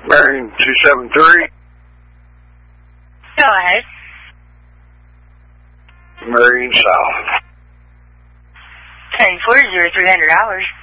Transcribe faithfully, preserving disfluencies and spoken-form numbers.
Marion two seven three. Go ahead. Marion South. ten four zero three hundred dollars.